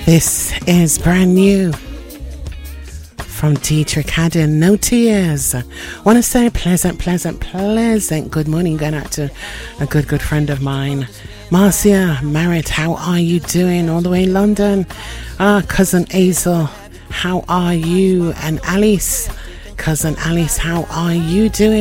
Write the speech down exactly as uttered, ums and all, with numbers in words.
This is brand new from Dietrich Haddon, No Tears. Want to say pleasant, pleasant, pleasant good morning going out to a good, good friend of mine, Marcia Merritt. How are you doing? All the way in London. Ah, cousin Hazel, how are you? And Alice, cousin Alice, how are you doing?